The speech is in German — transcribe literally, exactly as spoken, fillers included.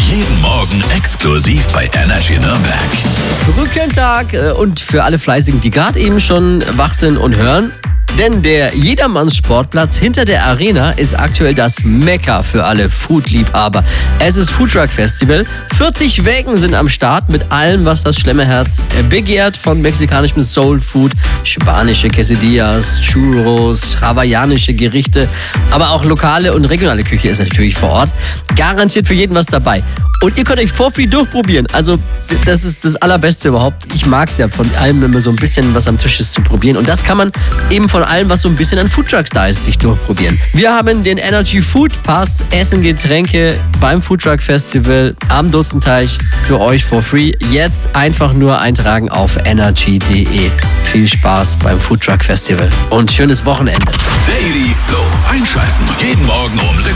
Jeden Morgen exklusiv bei Energy Nürnberg. Brückentag äh, und für alle Fleißigen, die gerade eben schon wach sind und hören. Denn der Jedermanns-Sportplatz hinter der Arena ist aktuell das Mekka für alle Foodliebhaber. Es ist Foodtruck Festival. vierzig Wägen sind am Start mit allem, was das Schlemmerherz begehrt. Von mexikanischem Soulfood, spanische Quesadillas, Churros, hawaiianische Gerichte. Aber auch lokale und regionale Küche ist natürlich vor Ort. Garantiert für jeden was dabei. Und ihr könnt euch for free durchprobieren. Also das ist das Allerbeste überhaupt. Ich mag es ja von allem immer so ein bisschen, was am Tisch ist, zu probieren. Und das kann man eben von allem, was so ein bisschen an Foodtrucks da ist, sich durchprobieren. Wir haben den Energy Food Pass, Essen, Getränke beim Foodtruck Festival am Dutzenteich für euch for free. Jetzt einfach nur eintragen auf energy punkt de. Viel Spaß beim Foodtruck Festival und schönes Wochenende. Daily Flow einschalten. Jeden Morgen um sieben